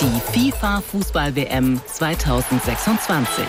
Die FIFA-Fußball-WM 2026.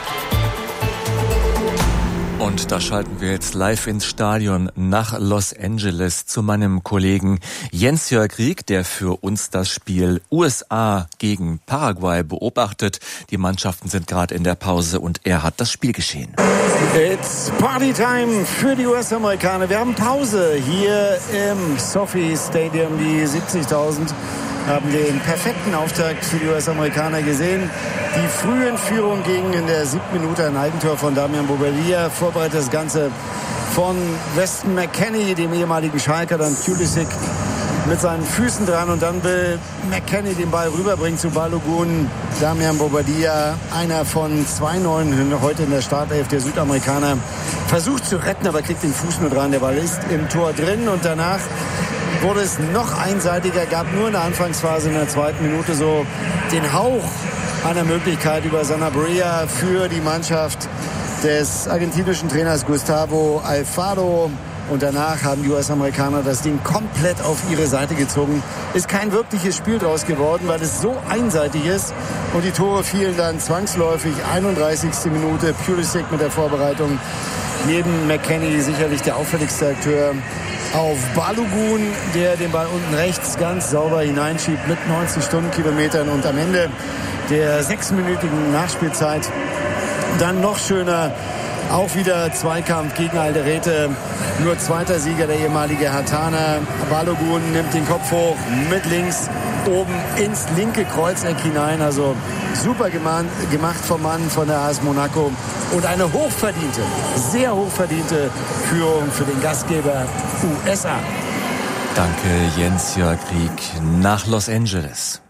Und da schalten wir jetzt live ins Stadion nach Los Angeles zu meinem Kollegen Jens-Jörg Rieck, der für uns das Spiel USA gegen Paraguay beobachtet. Die Mannschaften sind gerade in der Pause und er hat das Spielgeschehen. It's Partytime für die US-Amerikaner. Wir haben Pause hier im SoFi Stadium. Die 70.000 haben den perfekten Auftakt für die US-Amerikaner gesehen. Die frühe Führung ging in der 7. Minute, ein Eigentor von Damian Bobadilla. Vorbereitet das Ganze von Weston McKennie, dem ehemaligen Schalker, dann Pulisic mit seinen Füßen dran. Und dann will McKennie den Ball rüberbringen zu Balogun. Damian Bobadilla, einer von 2 Neuen heute in der Startelf der Südamerikaner, versucht zu retten, aber kriegt den Fuß nur dran. Der Ball ist im Tor drin und danach wurde es noch einseitiger, gab nur in der Anfangsphase in der 2. Minute so den Hauch einer Möglichkeit über Sanabria für die Mannschaft des argentinischen Trainers Gustavo Alfaro. Und danach haben die US-Amerikaner das Ding komplett auf ihre Seite gezogen. Ist kein wirkliches Spiel draus geworden, weil es so einseitig ist. Und die Tore fielen dann zwangsläufig. 31. Minute, Pulisic mit der Vorbereitung. Neben McKennie sicherlich der auffälligste Akteur auf Balogun, der den Ball unten rechts ganz sauber hineinschiebt mit 90 Stundenkilometern. Und am Ende der 6-minütigen Nachspielzeit dann noch schöner. Auch wieder Zweikampf gegen Alderete. Nur zweiter Sieger, der ehemalige Hatana. Balogun nimmt den Kopf hoch mit links oben ins linke Kreuzeck hinein. Also super gemacht vom Mann von der AS Monaco. Und eine hochverdiente, sehr hochverdiente Führung für den Gastgeber USA. Danke, Jens-Jörg Rieck nach Los Angeles.